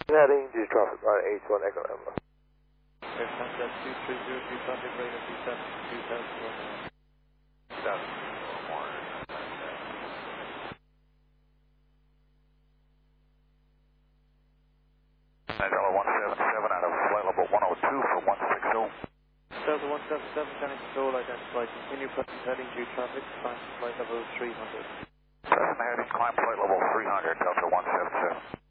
Heading to traffic on H1 Echo Lima. Air Sunset 2303 traffic radar 27 Delta 177 out of flight level 102 for 160. Delta 177 can control identified. Continue present heading due traffic. Climb flight level 300. Present heading, climb flight level 300, Delta 177.